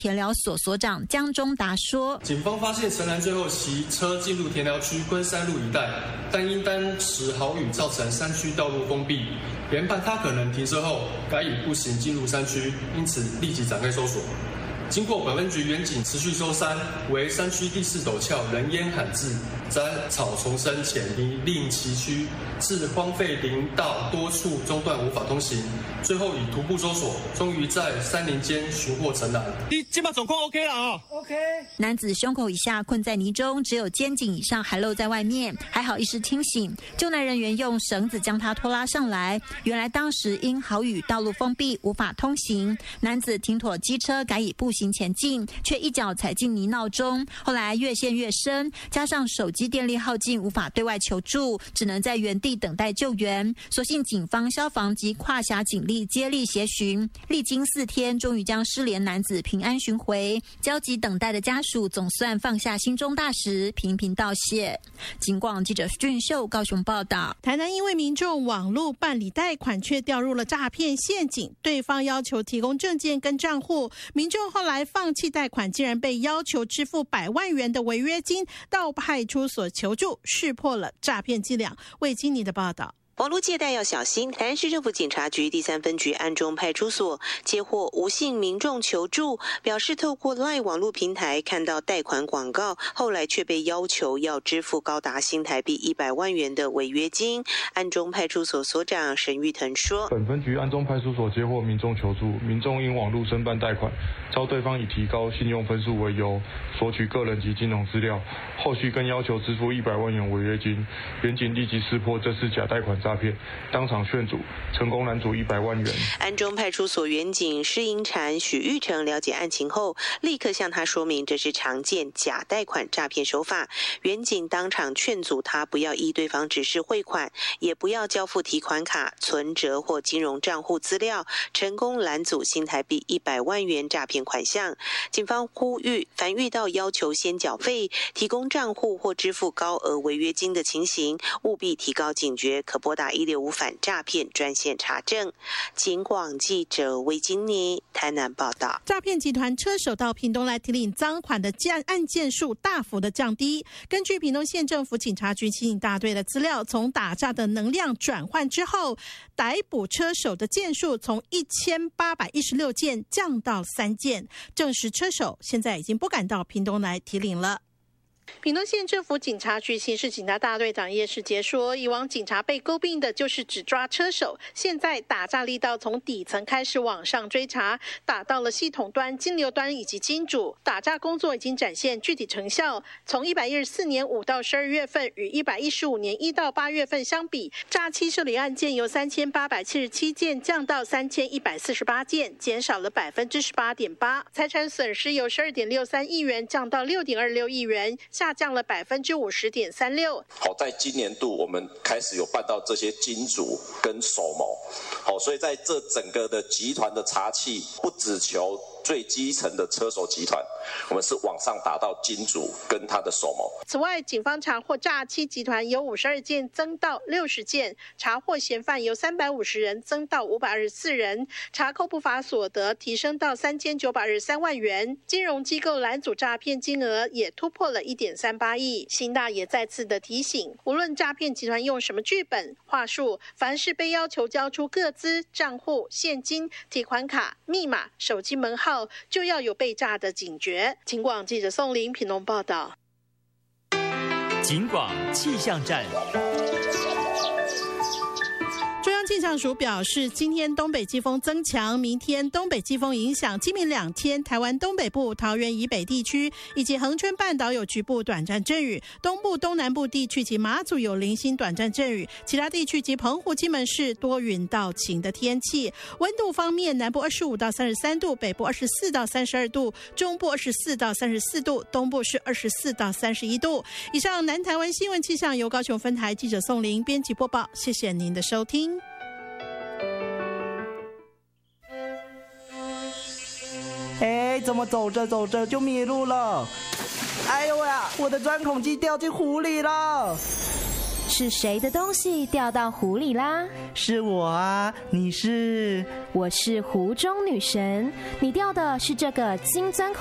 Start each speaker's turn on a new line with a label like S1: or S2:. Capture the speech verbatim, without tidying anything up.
S1: 田寮所所长江中达说，
S2: 警方发现陈男最后骑车进入田寮区昆山路一带，但因当时豪雨造成山区道路封闭，研判他可能停车后改以步行进入山区，因此立即展开搜索。经过本分局远警持续搜山，为山区第四陡峭人烟罕至、杂草丛生且令崎岖，致荒废林道多处中断无法通行。最后以徒步搜索，终于在山林间寻获陈男。
S3: 你基本状况 OK 了啊
S4: ？OK。
S1: 男子胸口以下困在泥中，只有肩颈以上还露在外面，还好意识清醒。救难人员用绳子将他拖拉上来。原来当时因豪雨，道路封闭，无法通行。男子停妥机车，改以步行前进，却一脚踩进泥淖中。后来越陷越深，加上手机电力耗尽，无法对外求助，只能在原地等待救援。所幸警方、消防及跨辖警力接力协寻，历经四天，终于将失联男子平安寻回。焦急等待的家属总算放下心中大石，频频道谢。警广记者俊秀高雄报道。
S5: 台南因为民众网络办理贷款，却掉入了诈骗陷阱，对方要求提供证件跟账户，民众后来放弃贷款，竟然被要求支付百万元的违约金，到派出所求助，识破了诈骗伎俩。魏经理的报道。
S6: 网络借贷要小心。台南市政府警察局第三分局安中派出所接获吴姓民众求助，表示透过 LINE 网络平台看到贷款广告，后来却被要求要支付高达新台币一百万元的违约金。安中派出所所长沈玉腾说，
S7: 本分局安中派出所接获民众求助，民众因网络申办贷款，遭对方以提高信用分数为由，索取个人及金融资料，后续更要求支付一百万元违约金。远警立即识破这是假贷款诈骗，当场劝阻，成功拦阻一百万元。
S6: 安中派出所员警施银婵、许玉成了解案情后，立刻向他说明这是常见假贷款诈骗手法。员警当场劝阻他不要依对方指示汇款，也不要交付提款卡、存折或金融账户资料，成功拦阻新台币一百万元诈骗款项。警方呼吁，凡遇到要求先缴费、提供账户或支付高额违约金的情形，务必提高警觉，可拨打一六五反诈骗专线查证。警广记者魏金妮台南报道。
S5: 诈骗集团车手到屏东来提领赃款的案件数大幅的降低。根据屏东县政府警察局刑警大队的资料，从打诈的能量转换之后，逮捕车手的件数从一千八百一十六件降到三件，证实车手现在已经不敢到屏东来提领了。屏东县政府警察局刑事警察大队长叶世杰说，以往警察被诟病的就是只抓车手，现在打诈力道从底层开始往上追查，打到了系统端、金流端以及金主，打诈工作已经展现具体成效。从一百一十四年五到十二月份与一百一十五年一到八月份相比，诈欺受理案件由三千八百七十七件降到三千一百四十八件，减少了百分之十八点八。财产损失由十二点六三亿元降到六点二六亿元，下降了百分之五十点三六。
S8: 好，在今年度我们开始有办到这些金主跟首谋，好，所以在这整个的集团的查缉，不只求最基层的车手集团，我们是往上打到金主跟他的首谋。
S5: 此外，警方查获诈欺集团由五十二件增到六十件，查获嫌犯由三百五十人增到五百二十四人，查扣不法所得提升到三千九百二十三万元，金融机构拦阻诈骗金额也突破了一点三八亿。新大也再次的提醒，无论诈骗集团用什么剧本话术，凡是被要求交出个资、账户、现金、提款卡、密码、手机门号，就要有被诈的警觉。警广记者宋林屏东报道。
S9: 警广气象站。
S5: 中央气象署表示，今天东北季风增强，明天东北季风影响，今明两天台湾东北部、桃园以北地区以及恒春半岛有局部短暂阵雨，东部、东南部地区及马祖有零星短暂阵雨，其他地区及澎湖、金门市多云到晴的天气。温度方面，南部二十五到三十三度，北部二十四到三十二度，中部二十四到三十四度，东部是二十四到三十一度。以上南台湾新闻气象由高雄分台记者宋玲编辑播报，谢谢您的收听。
S4: 哎，怎么走着走着就迷路了？哎呦呀，我的钻孔机掉进湖里了！
S10: 是谁的东西掉到湖里啦？
S4: 是我啊，你是？
S10: 我是湖中女神，你掉的是这个金钻